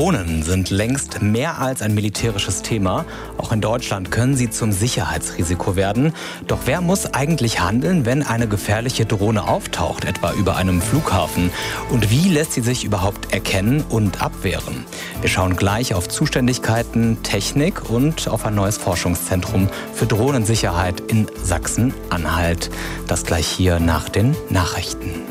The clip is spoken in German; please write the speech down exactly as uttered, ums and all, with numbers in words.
Drohnen sind längst mehr als ein militärisches Thema. Auch in Deutschland können sie zum Sicherheitsrisiko werden. Doch wer muss eigentlich handeln, wenn eine gefährliche Drohne auftaucht, etwa über einem Flughafen? Und wie lässt sie sich überhaupt erkennen und abwehren? Wir schauen gleich auf Zuständigkeiten, Technik und auf ein neues Forschungszentrum für Drohnensicherheit in Sachsen-Anhalt. Das gleich hier nach den Nachrichten.